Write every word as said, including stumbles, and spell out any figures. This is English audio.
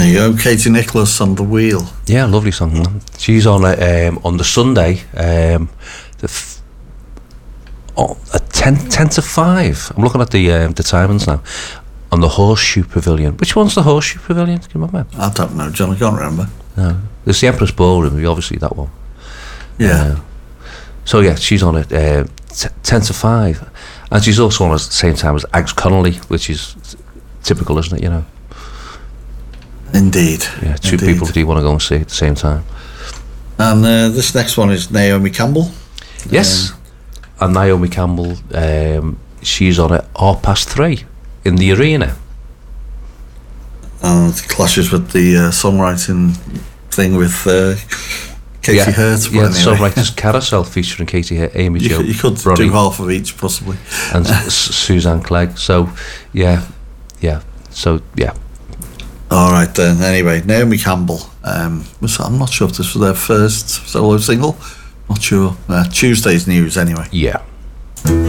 There you go, Katie Nicholas on The Wheel. Yeah, lovely song. She's on a, um, on the Sunday, um, the f- oh, at ten, ten to five. I'm looking at the um, the timings now. On the Horseshoe Pavilion. Which one's the Horseshoe Pavilion? Can you remember? I don't know, John, I can't remember. No. There's the Empress Ballroom, obviously that one. Yeah. Uh, so yeah, she's on it uh, t- ten to five. And she's also on at the same time as Ags Connolly, which is typical, isn't it, you know? Indeed. Yeah, two Indeed. people do you want to go and see at the same time. And uh, this next one is Naomi Campbell. Yes. Um, and Naomi Campbell, um, she's on at half past three in the arena. And it clashes with the uh, songwriting thing with uh, Katie yeah, Hurt. But yeah, anyway. the Songwriters Carousel featuring Katie Hurt, Amy you Jo, could, you could Bronnie, do half of each, possibly. and S- Suzanne Clegg. So, yeah, yeah. So, yeah. All right then. Anyway, Naomi Campbell. Um, was, I'm not sure if this was their first solo single. Not sure. Uh, Tuesday's news, anyway. Yeah.